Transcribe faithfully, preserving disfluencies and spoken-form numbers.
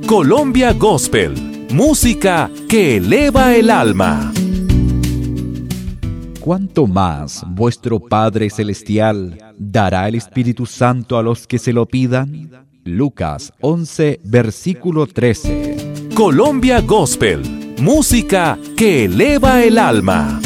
Colombia Gospel, música que eleva el alma. ¿Cuánto más vuestro Padre Celestial dará el Espíritu Santo a los que se lo pidan? Lucas once, versículo trece. Colombia Gospel, música que eleva el alma.